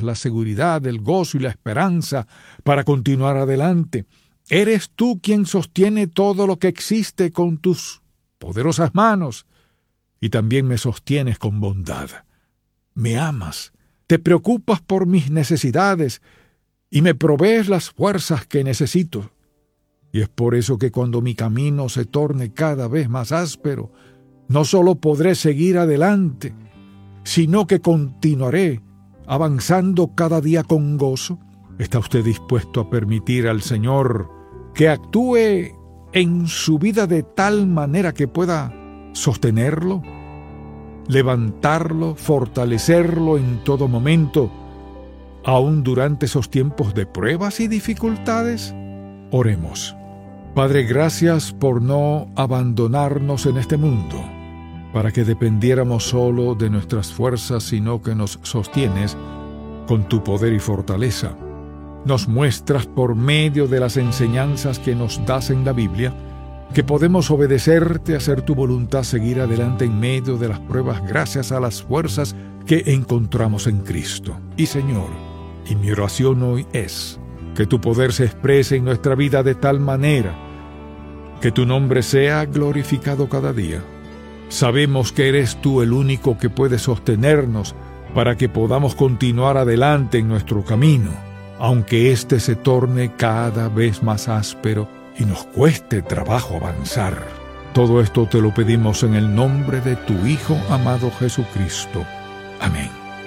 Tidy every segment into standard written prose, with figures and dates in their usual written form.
muestras la seguridad, el gozo y la esperanza para continuar adelante. Eres tú quien sostiene todo lo que existe con tus poderosas manos y también me sostienes con bondad. Me amas, te preocupas por mis necesidades y me provees las fuerzas que necesito. Y es por eso que cuando mi camino se torne cada vez más áspero, no solo podré seguir adelante, sino que continuaré avanzando cada día con gozo. ¿Está usted dispuesto a permitir al Señor que actúe en su vida de tal manera que pueda sostenerlo, levantarlo, fortalecerlo en todo momento, aún durante esos tiempos de pruebas y dificultades? Oremos. Padre, gracias por no abandonarnos en este mundo, para que dependiéramos solo de nuestras fuerzas, sino que nos sostienes con tu poder y fortaleza. Nos muestras por medio de las enseñanzas que nos das en la Biblia que podemos obedecerte, hacer tu voluntad, seguir adelante en medio de las pruebas gracias a las fuerzas que encontramos en Cristo. Y Señor, y mi oración hoy es que tu poder se exprese en nuestra vida de tal manera que tu nombre sea glorificado cada día. Sabemos que eres tú el único que puede sostenernos para que podamos continuar adelante en nuestro camino, aunque éste se torne cada vez más áspero y nos cueste trabajo avanzar. Todo esto te lo pedimos en el nombre de tu Hijo amado Jesucristo. Amén.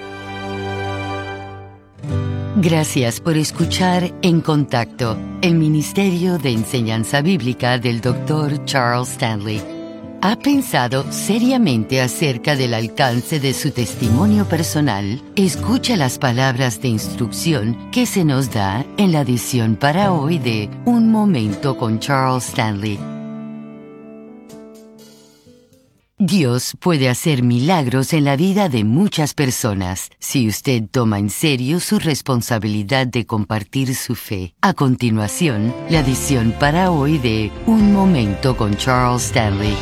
Gracias por escuchar En Contacto, el Ministerio de Enseñanza Bíblica del Dr. Charles Stanley. ¿Ha pensado seriamente acerca del alcance de su testimonio personal? Escucha las palabras de instrucción que se nos da en la edición para hoy de Un Momento con Charles Stanley. Dios puede hacer milagros en la vida de muchas personas si usted toma en serio su responsabilidad de compartir su fe. A continuación, la edición para hoy de Un Momento con Charles Stanley.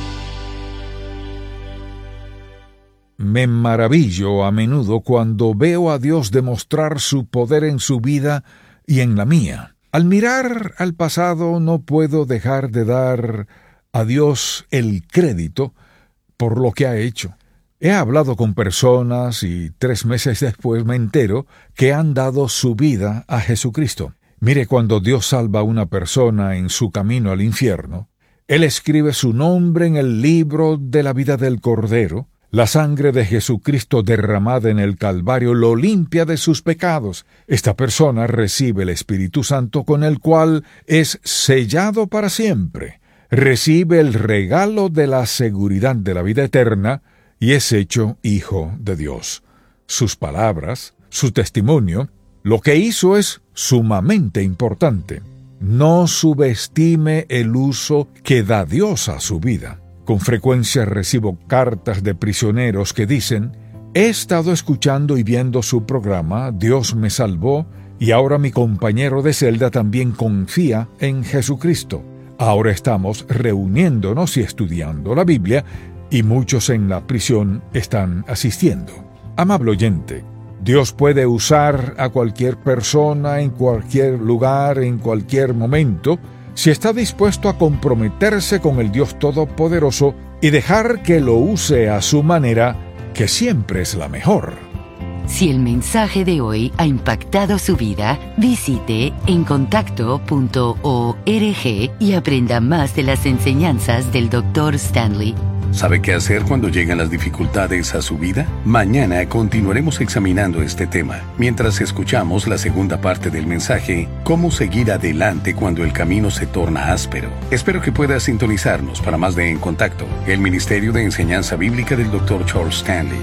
Me maravillo a menudo cuando veo a Dios demostrar su poder en su vida y en la mía. Al mirar al pasado no puedo dejar de dar a Dios el crédito por lo que ha hecho. He hablado con personas y 3 meses después me entero que han dado su vida a Jesucristo. Mire, cuando Dios salva a una persona en su camino al infierno, Él escribe su nombre en el libro de la vida del Cordero. La sangre de Jesucristo derramada en el Calvario lo limpia de sus pecados. Esta persona recibe el Espíritu Santo con el cual es sellado para siempre. Recibe el regalo de la seguridad de la vida eterna y es hecho hijo de Dios. Sus palabras, su testimonio, lo que hizo es sumamente importante. No subestime el uso que da Dios a su vida. Con frecuencia recibo cartas de prisioneros que dicen: he estado escuchando y viendo su programa, Dios me salvó, y ahora mi compañero de celda también confía en Jesucristo. Ahora estamos reuniéndonos y estudiando la Biblia, y muchos en la prisión están asistiendo. Amable oyente, Dios puede usar a cualquier persona, en cualquier lugar, en cualquier momento, si está dispuesto a comprometerse con el Dios Todopoderoso y dejar que lo use a su manera, que siempre es la mejor. Si el mensaje de hoy ha impactado su vida, visite encontacto.org y aprenda más de las enseñanzas del Dr. Stanley. ¿Sabe qué hacer cuando llegan las dificultades a su vida? Mañana continuaremos examinando este tema, mientras escuchamos la segunda parte del mensaje, Cómo seguir adelante cuando el camino se torna áspero. Espero que pueda sintonizarnos para más de En Contacto, el Ministerio de Enseñanza Bíblica del Dr. Charles Stanley.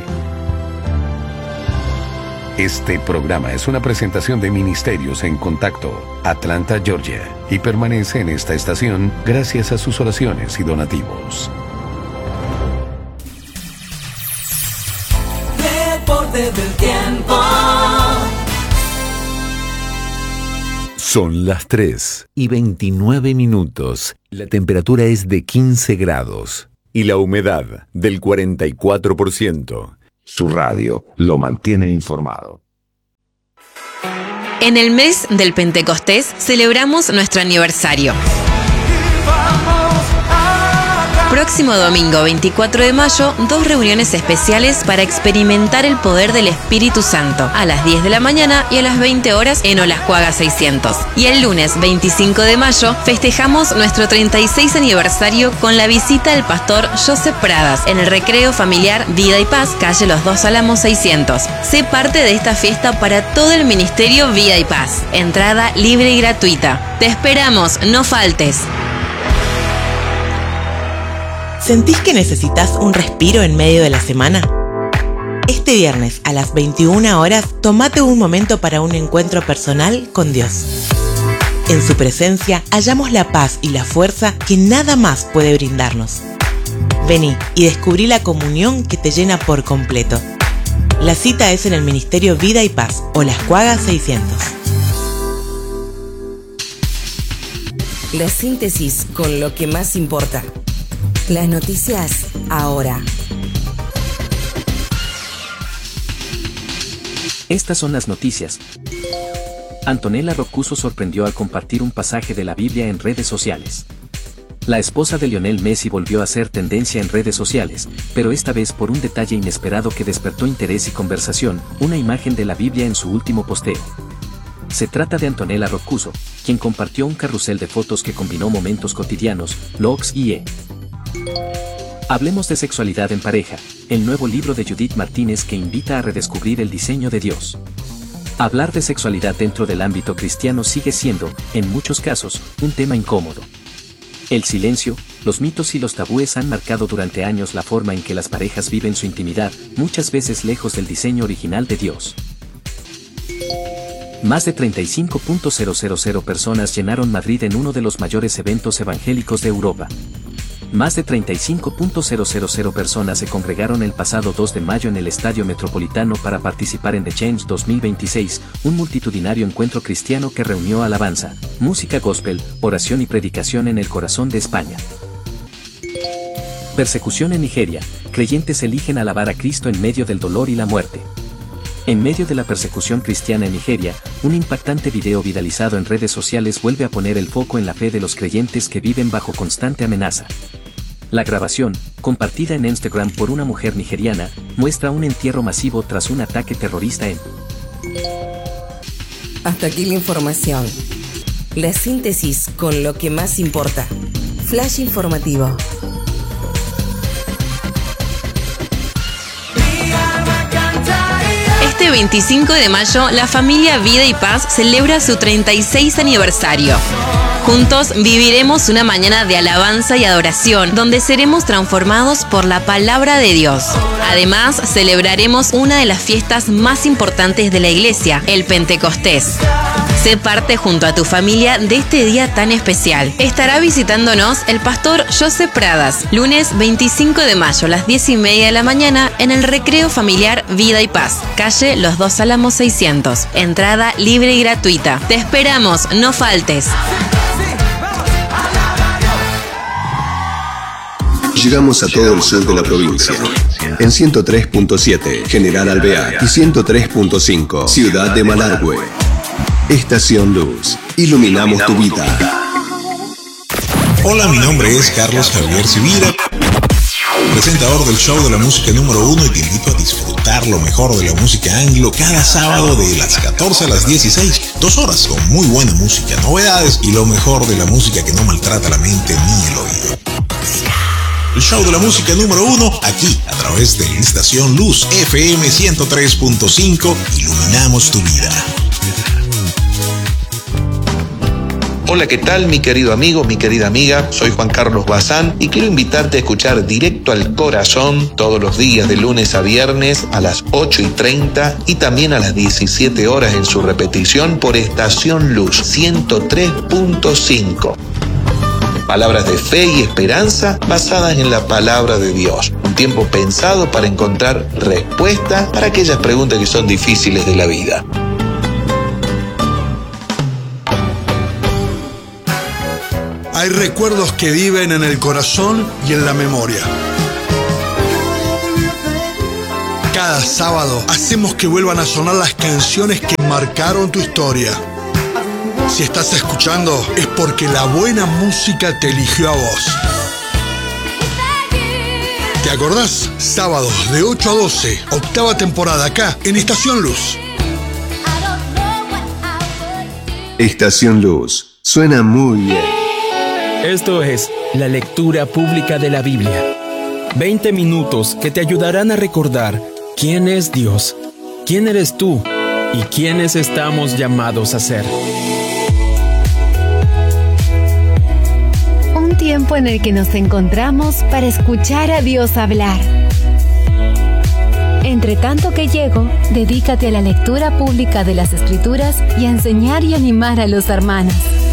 Este programa es una presentación de Ministerios en Contacto, Atlanta, Georgia, y permanece en esta estación gracias a sus oraciones y donativos. Del tiempo. Son las 3:29. La temperatura es de 15 grados y la humedad del 44%. Su radio lo mantiene informado. En el mes del Pentecostés celebramos nuestro aniversario. Próximo domingo 24 de mayo, 2 reuniones especiales para experimentar el poder del Espíritu Santo, a las 10 de la mañana y a las 20 horas en Olascuaga 600. Y el lunes 25 de mayo festejamos nuestro 36 aniversario con la visita del pastor Joseph Pradas en el recreo familiar Vida y Paz, calle Los Dos Álamos 600. Sé parte de esta fiesta para todo el ministerio Vida y Paz. Entrada libre y gratuita. Te esperamos, no faltes. ¿Sentís que necesitas un respiro en medio de la semana? Este viernes a las 21 horas, tómate un momento para un encuentro personal con Dios. En su presencia hallamos la paz y la fuerza que nada más puede brindarnos. Vení y descubrí la comunión que te llena por completo. La cita es en el Ministerio Vida y Paz, Olascuaga 600. La síntesis con lo que más importa. Las noticias ahora. Estas son las noticias. Antonella Rocuzzo sorprendió al compartir un pasaje de la Biblia en redes sociales. La esposa de Lionel Messi volvió a ser tendencia en redes sociales, pero esta vez por un detalle inesperado que despertó interés y conversación, una imagen de la Biblia en su último posteo. Se trata de Antonella Rocuzzo, quien compartió un carrusel de fotos que combinó momentos cotidianos, vlogs y Hablemos de sexualidad en pareja, el nuevo libro de Judith Martínez que invita a redescubrir el diseño de Dios. Hablar de sexualidad dentro del ámbito cristiano sigue siendo, en muchos casos, un tema incómodo. El silencio, los mitos y los tabúes han marcado durante años la forma en que las parejas viven su intimidad, muchas veces lejos del diseño original de Dios. Más de 35.000 personas llenaron Madrid en uno de los mayores eventos evangélicos de Europa. Más de 35.000 personas se congregaron el pasado 2 de mayo en el Estadio Metropolitano para participar en The Change 2026, un multitudinario encuentro cristiano que reunió alabanza, música gospel, oración y predicación en el corazón de España. Persecución en Nigeria, creyentes eligen alabar a Cristo en medio del dolor y la muerte. En medio de la persecución cristiana en Nigeria, un impactante video viralizado en redes sociales vuelve a poner el foco en la fe de los creyentes que viven bajo constante amenaza. La grabación, compartida en Instagram por una mujer nigeriana, muestra un entierro masivo tras un ataque terrorista en... Hasta aquí la información. La síntesis con lo que más importa. Flash informativo. Este 25 de mayo, la familia Vida y Paz celebra su 36 aniversario. Juntos viviremos una mañana de alabanza y adoración, donde seremos transformados por la palabra de Dios. Además, celebraremos una de las fiestas más importantes de la iglesia, el Pentecostés. Sé parte junto a tu familia de este día tan especial. Estará visitándonos el pastor Joseph Pradas, lunes 25 de mayo a las 10:30 de la mañana en el recreo familiar Vida y Paz, calle Los Dos Álamos 600. Entrada libre y gratuita. Te esperamos, no faltes. Llegamos a todo el sur de la provincia. En 103.7, General Alvear, y 103.5, Ciudad de Malargüe. Estación Luz. Iluminamos tu vida. Hola, mi nombre es Carlos Javier Civira, presentador del show de la música número 1, y te invito a disfrutar lo mejor de la música anglo cada sábado de las 14 a las 16. 2 horas con muy buena música, novedades y lo mejor de la música que no maltrata la mente ni el oído. El show de la música número 1, aquí a través de la Estación Luz FM 103.5. Iluminamos tu vida. Hola, ¿qué tal, mi querido amigo, mi querida amiga? Soy Juan Carlos Bazán y quiero invitarte a escuchar Directo al Corazón todos los días de lunes a viernes a las 8:30 y también a las 17 horas en su repetición por Estación Luz 103.5. Palabras de fe y esperanza basadas en la palabra de Dios. Un tiempo pensado para encontrar respuestas para aquellas preguntas que son difíciles de la vida. Hay recuerdos que viven en el corazón y en la memoria. Cada sábado hacemos que vuelvan a sonar las canciones que marcaron tu historia. Si estás escuchando, es porque la buena música te eligió a vos. ¿Te acordás? Sábados de 8 a 12, octava temporada acá, en Estación Luz. Estación Luz. Suena muy bien. Esto es la lectura pública de la Biblia. 20 minutos que te ayudarán a recordar quién es Dios, quién eres tú y quiénes estamos llamados a ser. Un tiempo en el que nos encontramos para escuchar a Dios hablar. Entre tanto que llego, dedícate a la lectura pública de las Escrituras y a enseñar y animar a los hermanos.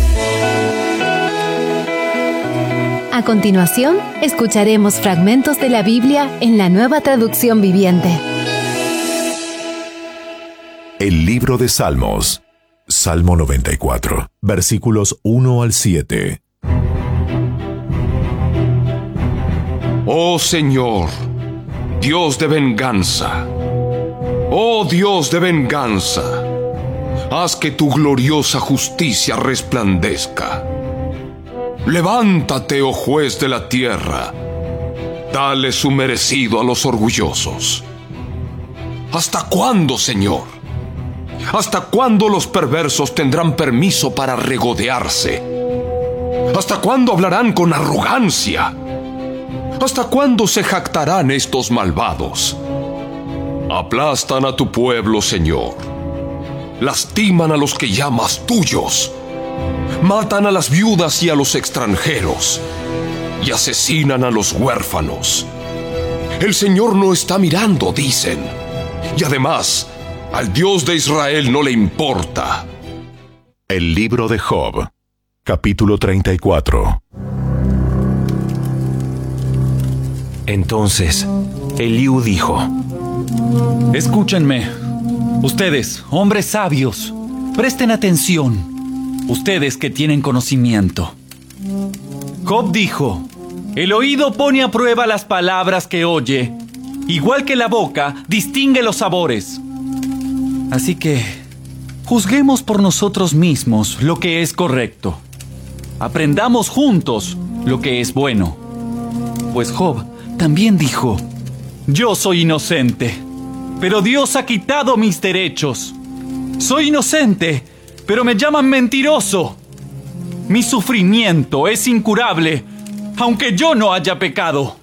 A continuación, escucharemos fragmentos de la Biblia en la Nueva Traducción Viviente. El libro de Salmos. Salmo 94, versículos 1 al 7. Oh Señor, Dios de venganza, oh Dios de venganza, haz que tu gloriosa justicia resplandezca. Levántate, oh juez de la tierra, dale su merecido a los orgullosos. ¿Hasta cuándo, Señor? ¿Hasta cuándo los perversos tendrán permiso para regodearse? ¿Hasta cuándo hablarán con arrogancia? ¿Hasta cuándo se jactarán estos malvados? Aplastan a tu pueblo, Señor. Lastiman a los que llamas tuyos. Matan a las viudas y a los extranjeros. Y asesinan a los huérfanos. El Señor no está mirando, dicen. Y además, al Dios de Israel no le importa. El libro de Job, capítulo 34. Entonces, Eliú dijo: Escúchenme, ustedes, hombres sabios, presten atención, ustedes que tienen conocimiento. Job dijo: el oído pone a prueba las palabras que oye, igual que la boca distingue los sabores. Así que, juzguemos por nosotros mismos lo que es correcto. Aprendamos juntos lo que es bueno. Pues Job también dijo: yo soy inocente, pero Dios ha quitado mis derechos. Soy inocente, pero me llaman mentiroso. Mi sufrimiento es incurable, aunque yo no haya pecado.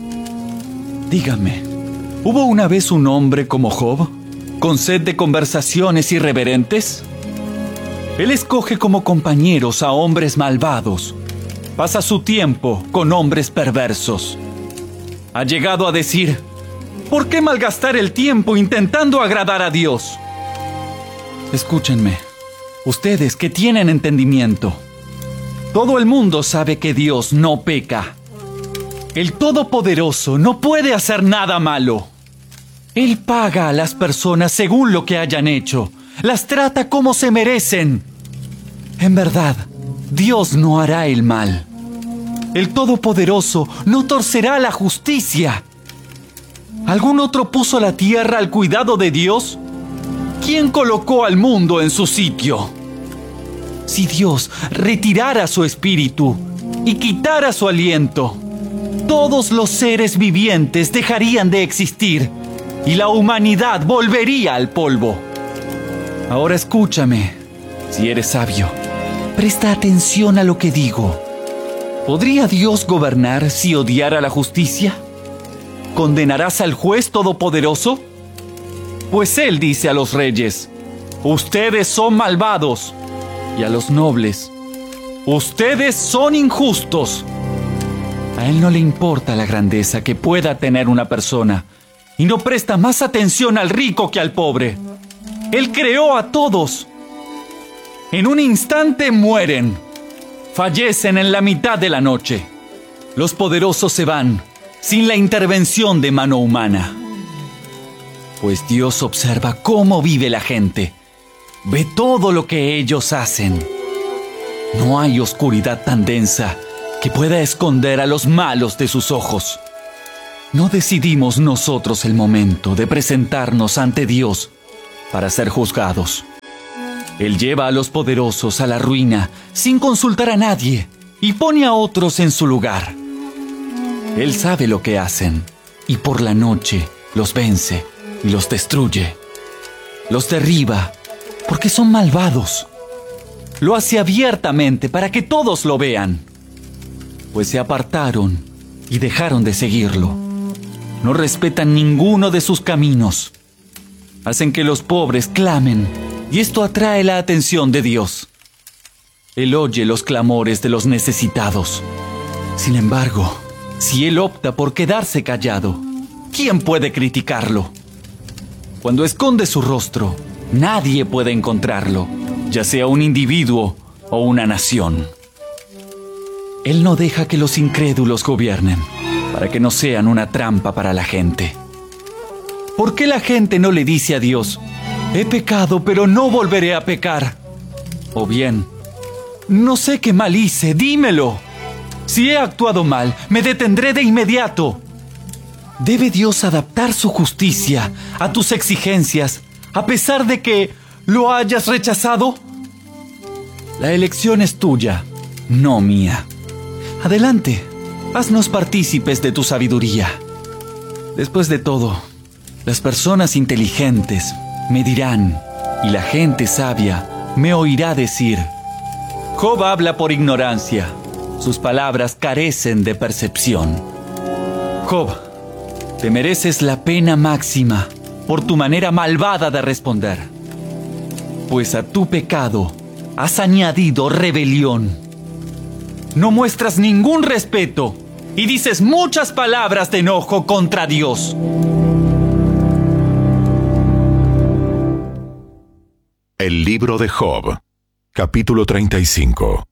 Dígame, ¿hubo una vez un hombre como Job, con sed de conversaciones irreverentes? Él escoge como compañeros a hombres malvados. Pasa su tiempo con hombres perversos. Ha llegado a decir: ¿por qué malgastar el tiempo intentando agradar a Dios? Escúchenme, ustedes que tienen entendimiento. Todo el mundo sabe que Dios no peca. El Todopoderoso no puede hacer nada malo. Él paga a las personas según lo que hayan hecho. Las trata como se merecen. En verdad, Dios no hará el mal. El Todopoderoso no torcerá la justicia. ¿Algún otro puso la tierra al cuidado de Dios? ¿Quién colocó al mundo en su sitio? Si Dios retirara su espíritu y quitara su aliento, todos los seres vivientes dejarían de existir y la humanidad volvería al polvo. Ahora escúchame, si eres sabio, presta atención a lo que digo. ¿Podría Dios gobernar si odiara la justicia? ¿Condenarás al juez todopoderoso? Pues él dice a los reyes: ustedes son malvados, y a los nobles: ustedes son injustos. A él no le importa la grandeza que pueda tener una persona, y no presta más atención al rico que al pobre. Él creó a todos. En un instante mueren. Fallecen en la mitad de la noche. Los poderosos se van sin la intervención de mano humana. Pues Dios observa cómo vive la gente. Ve todo lo que ellos hacen. No hay oscuridad tan densa que pueda esconder a los malos de sus ojos. ¿no decidimos nosotros el momento de presentarnos ante Dios para ser juzgados? Él lleva a los poderosos a la ruina sin consultar a nadie y pone a otros en su lugar. Él sabe lo que hacen y por la noche los vence y los destruye. Los derriba porque son malvados. Lo hace abiertamente para que todos lo vean, pues se apartaron y dejaron de seguirlo. No respetan ninguno de sus caminos. Hacen que los pobres clamen y esto atrae la atención de Dios. Él oye los clamores de los necesitados. Sin embargo, si Él opta por quedarse callado, ¿quién puede criticarlo? Cuando esconde su rostro, nadie puede encontrarlo, ya sea un individuo o una nación. Él no deja que los incrédulos gobiernen, para que no sean una trampa para la gente. ¿Por qué la gente no le dice a Dios, he pecado, pero no volveré a pecar? O bien, no sé qué mal hice, dímelo. Si he actuado mal, me detendré de inmediato. ¿Debe Dios adaptar su justicia a tus exigencias, a pesar de que lo hayas rechazado? La elección es tuya, no mía. Adelante, haznos partícipes de tu sabiduría. Después de todo, las personas inteligentes me dirán, y la gente sabia me oirá decir, Job habla por ignorancia, sus palabras carecen de percepción. Job, te mereces la pena máxima por tu manera malvada de responder, pues a tu pecado has añadido rebelión. No muestras ningún respeto y dices muchas palabras de enojo contra Dios. El libro de Job, capítulo 35.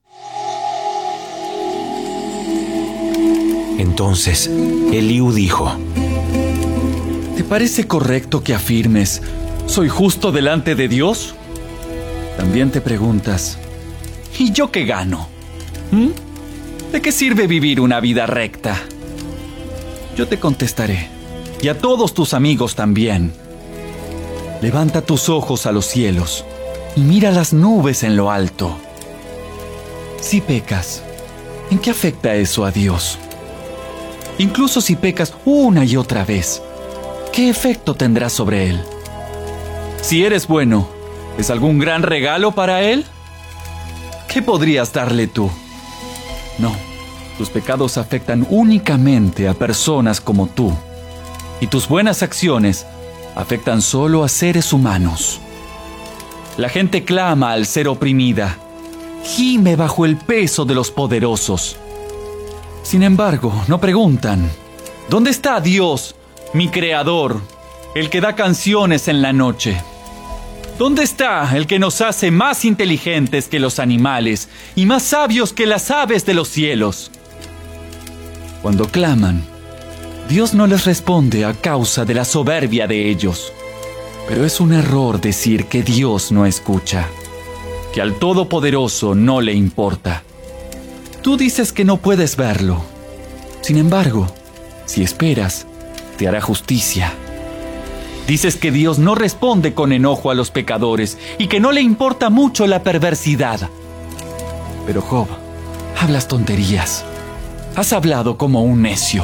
Entonces, Eliú dijo, ¿te parece correcto que afirmes, soy justo delante de Dios? También te preguntas, ¿y yo qué gano? ¿De qué sirve vivir una vida recta? Yo te contestaré, y a todos tus amigos también. Levanta tus ojos a los cielos y mira las nubes en lo alto. Si pecas, ¿en qué afecta eso a Dios? Incluso si pecas una y otra vez, ¿qué efecto tendrá sobre Él? Si eres bueno, ¿es algún gran regalo para Él? ¿Qué podrías darle tú? No, tus pecados afectan únicamente a personas como tú, y tus buenas acciones afectan solo a seres humanos. La gente clama al ser oprimida, gime bajo el peso de los poderosos. Sin embargo, no preguntan, ¿dónde está Dios, mi Creador, el que da canciones en la noche? ¿Dónde está el que nos hace más inteligentes que los animales y más sabios que las aves de los cielos? Cuando claman, Dios no les responde a causa de la soberbia de ellos. Pero es un error decir que Dios no escucha, que al Todopoderoso no le importa. Tú dices que no puedes verlo. Sin embargo, si esperas, te hará justicia. Dices que Dios no responde con enojo a los pecadores y que no le importa mucho la perversidad. Pero Job, hablas tonterías. Has hablado como un necio.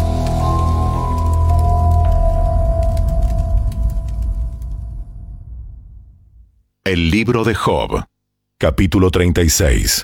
El libro de Job, capítulo 36.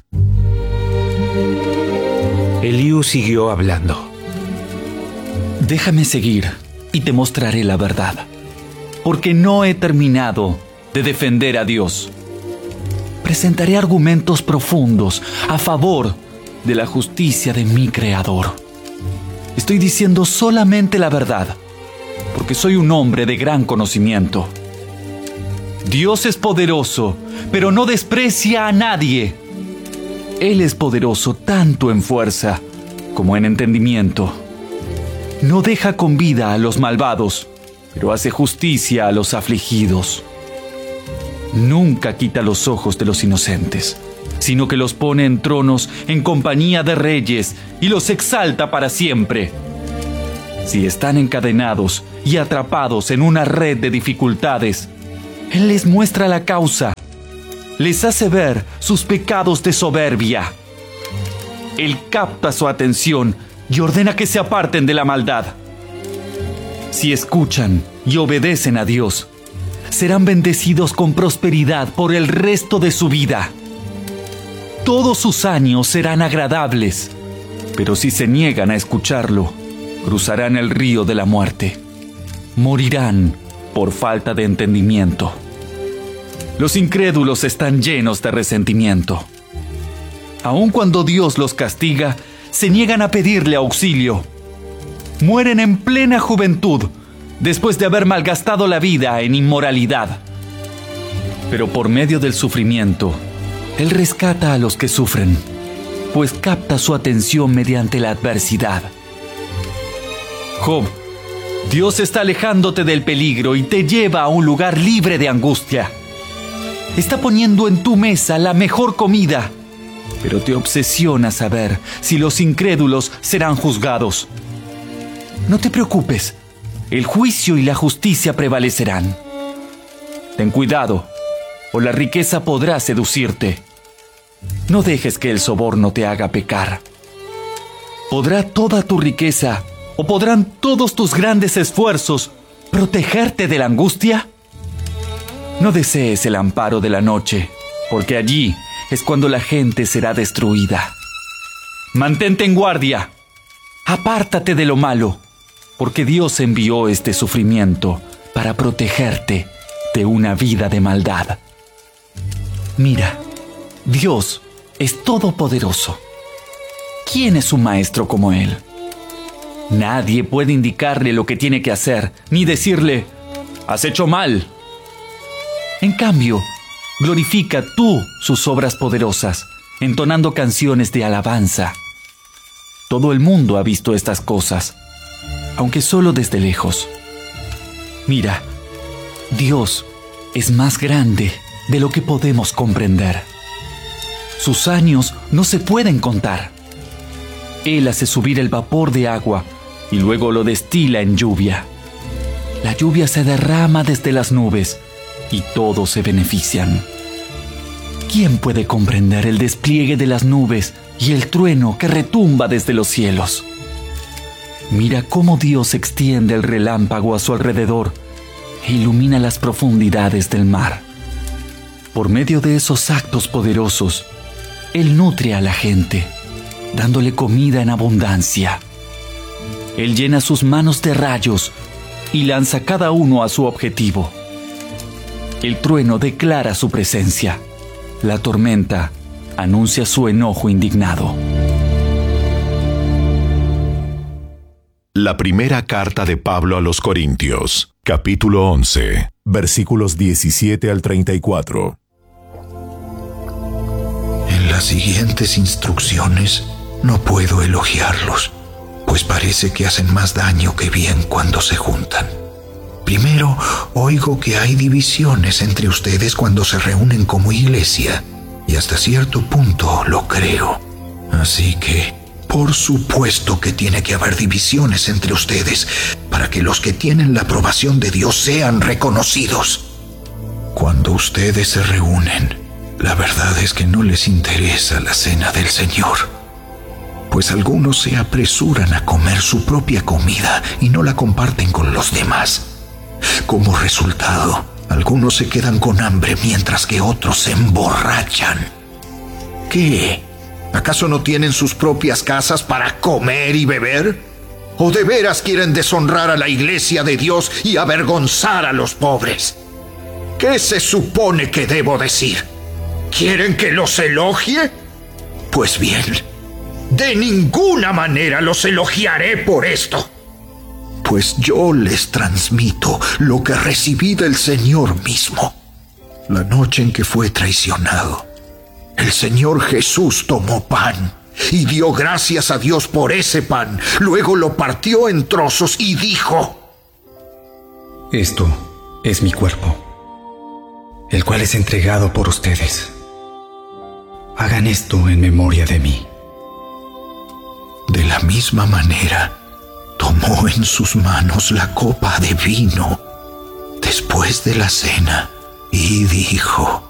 Eliú siguió hablando. Déjame seguir y te mostraré la verdad, porque no he terminado de defender a Dios. Presentaré argumentos profundos a favor de la justicia de mi Creador. Estoy diciendo solamente la verdad, porque soy un hombre de gran conocimiento. Dios es poderoso, pero no desprecia a nadie. Él es poderoso tanto en fuerza como en entendimiento. No deja con vida a los malvados, pero hace justicia a los afligidos. Nunca quita los ojos de los inocentes, sino que los pone en tronos en compañía de reyes y los exalta para siempre. Si están encadenados y atrapados en una red de dificultades, Él les muestra la causa, les hace ver sus pecados de soberbia. Él capta su atención y ordena que se aparten de la maldad. Si escuchan y obedecen a Dios, serán bendecidos con prosperidad por el resto de su vida. Todos sus años serán agradables, pero si se niegan a escucharlo, cruzarán el río de la muerte. Morirán por falta de entendimiento. Los incrédulos están llenos de resentimiento. Aun cuando Dios los castiga, se niegan a pedirle auxilio. Mueren en plena juventud, después de haber malgastado la vida en inmoralidad. Pero por medio del sufrimiento, Él rescata a los que sufren, pues capta su atención mediante la adversidad. Job, Dios está alejándote del peligro y te lleva a un lugar libre de angustia. Está poniendo en tu mesa la mejor comida, pero te obsesiona saber si los incrédulos serán juzgados. No te preocupes, el juicio y la justicia prevalecerán. Ten cuidado, o la riqueza podrá seducirte. No dejes que el soborno te haga pecar. ¿Podrá toda tu riqueza o podrán todos tus grandes esfuerzos protegerte de la angustia? No desees el amparo de la noche, porque allí es cuando la gente será destruida. Mantente en guardia. Apártate de lo malo, porque Dios envió este sufrimiento para protegerte de una vida de maldad. Mira, Dios es todopoderoso. ¿Quién es un maestro como Él? Nadie puede indicarle lo que tiene que hacer, ni decirle, has hecho mal. En cambio, glorifica tú sus obras poderosas, entonando canciones de alabanza. Todo el mundo ha visto estas cosas, aunque solo desde lejos. Mira, Dios es más grande de lo que podemos comprender. Sus años no se pueden contar. Él hace subir el vapor de agua y luego lo destila en lluvia. La lluvia se derrama desde las nubes y todos se benefician. ¿Quién puede comprender el despliegue de las nubes y el trueno que retumba desde los cielos? Mira cómo Dios extiende el relámpago a su alrededor e ilumina las profundidades del mar. Por medio de esos actos poderosos, Él nutre a la gente, dándole comida en abundancia. Él llena sus manos de rayos y lanza cada uno a su objetivo. El trueno declara su presencia. La tormenta anuncia su enojo indignado. La primera carta de Pablo a los Corintios, capítulo 11, versículos 17 al 34. En las siguientes instrucciones no puedo elogiarlos, pues parece que hacen más daño que bien cuando se juntan. Primero, oigo que hay divisiones entre ustedes cuando se reúnen como iglesia, y hasta cierto punto lo creo. Así que, por supuesto que tiene que haber divisiones entre ustedes para que los que tienen la aprobación de Dios sean reconocidos. Cuando ustedes se reúnen, la verdad es que no les interesa la cena del Señor, pues algunos se apresuran a comer su propia comida y no la comparten con los demás. Como resultado, algunos se quedan con hambre mientras que otros se emborrachan. ¿Qué? ¿Acaso no tienen sus propias casas para comer y beber? ¿O de veras quieren deshonrar a la iglesia de Dios y avergonzar a los pobres? ¿Qué se supone que debo decir? ¿Quieren que los elogie? Pues bien, de ninguna manera los elogiaré por esto. Pues yo les transmito lo que recibí del Señor mismo. La noche en que fue traicionado, el Señor Jesús tomó pan y dio gracias a Dios por ese pan. Luego lo partió en trozos y dijo: Esto es mi cuerpo, el cual es entregado por ustedes. Hagan esto en memoria de mí. De la misma manera, tomó tomó en sus manos la copa de vino después de la cena y dijo: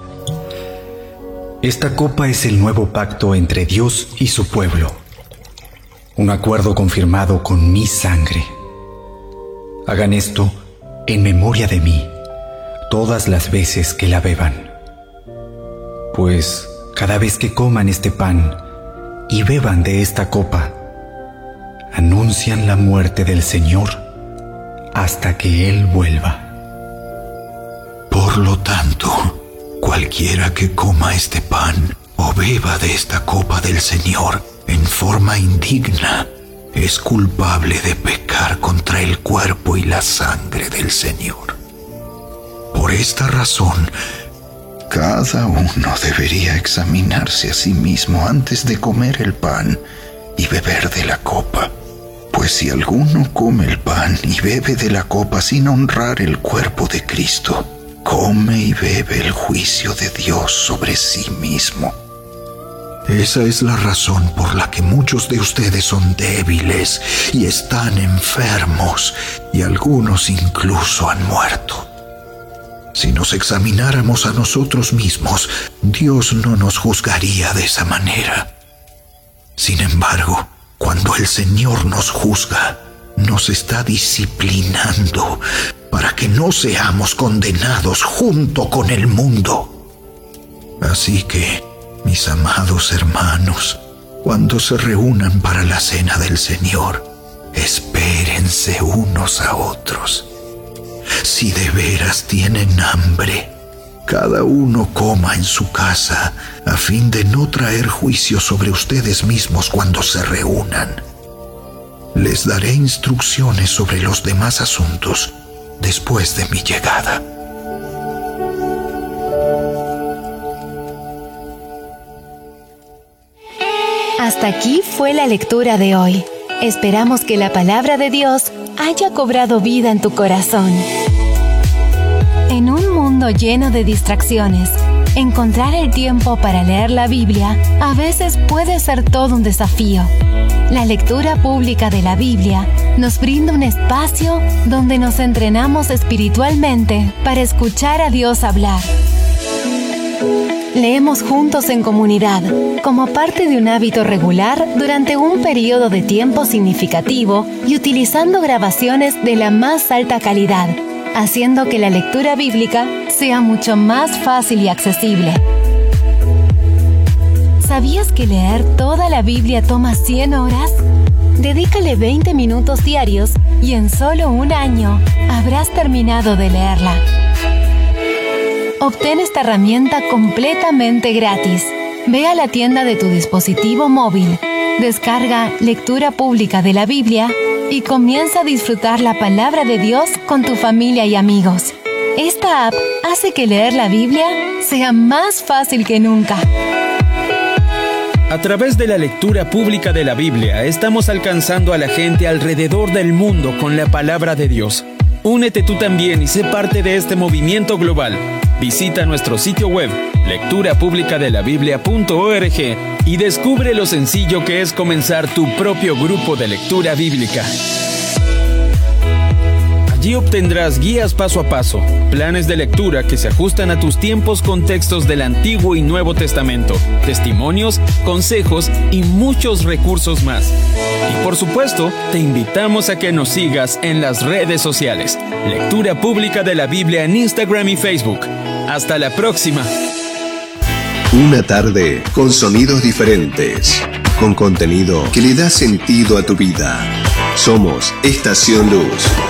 Esta copa es el nuevo pacto entre Dios y su pueblo, un acuerdo confirmado con mi sangre. Hagan esto en memoria de mí todas las veces que la beban. Pues cada vez que coman este pan y beban de esta copa, anuncian la muerte del Señor hasta que Él vuelva. Por lo tanto, cualquiera que coma este pan o beba de esta copa del Señor en forma indigna es culpable de pecar contra el cuerpo y la sangre del Señor. Por esta razón, cada uno debería examinarse a sí mismo antes de comer el pan y beber de la copa. Pues si alguno come el pan y bebe de la copa sin honrar el cuerpo de Cristo, come y bebe el juicio de Dios sobre sí mismo. Esa es la razón por la que muchos de ustedes son débiles y están enfermos, y algunos incluso han muerto. Si nos examináramos a nosotros mismos, Dios no nos juzgaría de esa manera. Sin embargo, cuando el Señor nos juzga, nos está disciplinando para que no seamos condenados junto con el mundo. Así que, mis amados hermanos, cuando se reúnan para la cena del Señor, espérense unos a otros. Si de veras tienen hambre, cada uno coma en su casa, a fin de no traer juicio sobre ustedes mismos cuando se reúnan. Les daré instrucciones sobre los demás asuntos después de mi llegada. Hasta aquí fue la lectura de hoy. Esperamos que la palabra de Dios haya cobrado vida en tu corazón. En un mundo lleno de distracciones, encontrar el tiempo para leer la Biblia a veces puede ser todo un desafío. La lectura pública de la Biblia nos brinda un espacio donde nos entrenamos espiritualmente para escuchar a Dios hablar. Leemos juntos en comunidad, como parte de un hábito regular durante un periodo de tiempo significativo y utilizando grabaciones de la más alta calidad, haciendo que la lectura bíblica sea mucho más fácil y accesible. ¿Sabías que leer toda la Biblia toma 100 horas? Dedícale 20 minutos diarios y en solo un año habrás terminado de leerla. Obtén esta herramienta completamente gratis. Ve a la tienda de tu dispositivo móvil, descarga Lectura Pública de la Biblia y comienza a disfrutar la palabra de Dios con tu familia y amigos. Esta app hace que leer la Biblia sea más fácil que nunca. A través de la lectura pública de la Biblia, estamos alcanzando a la gente alrededor del mundo con la palabra de Dios. Únete tú también y sé parte de este movimiento global. Visita nuestro sitio web, lecturapublicadelabiblia.org, y descubre lo sencillo que es comenzar tu propio grupo de lectura bíblica. Allí obtendrás guías paso a paso, planes de lectura que se ajustan a tus tiempos con textos del Antiguo y Nuevo Testamento, testimonios, consejos y muchos recursos más. Y por supuesto, te invitamos a que nos sigas en las redes sociales. Lectura Pública de la Biblia en Instagram y Facebook. Hasta la próxima. Una tarde con sonidos diferentes, con contenido que le da sentido a tu vida. Somos Estación Luz.